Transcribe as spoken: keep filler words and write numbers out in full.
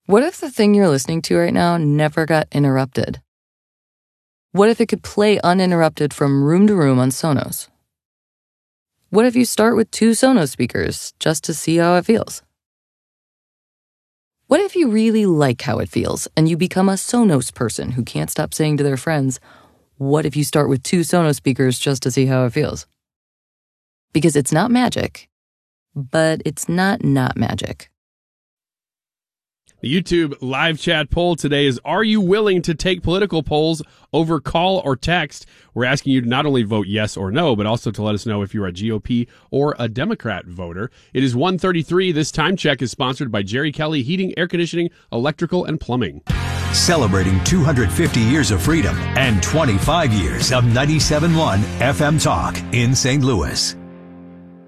What if the thing you're listening to right now never got interrupted? What if it could play uninterrupted from room to room on Sonos? What if you start with two Sonos speakers just to see how it feels? What if you really like how it feels and you become a Sonos person who can't stop saying to their friends, what if you start with two Sonos speakers just to see how it feels? Because it's not magic, but it's not not magic. The YouTube live chat poll today is, are you willing to take political polls over call or text? We're asking you to not only vote yes or no, but also to let us know if you're a G O P or a Democrat voter. It is one thirty-three. This time check is sponsored by Jerry Kelly Heating, Air Conditioning, Electrical, and Plumbing. Celebrating two hundred fifty years of freedom and twenty-five years of ninety-seven point one F M Talk in Saint Louis.